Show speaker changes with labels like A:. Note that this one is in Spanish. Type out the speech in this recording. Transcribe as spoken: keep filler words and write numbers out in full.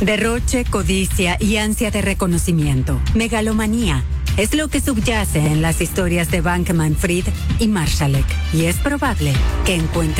A: Derroche, codicia y ansia de reconocimiento. Megalomanía. Es lo que subyace en las historias de Bankman-Fried y Marshallek. Y es probable que encuentre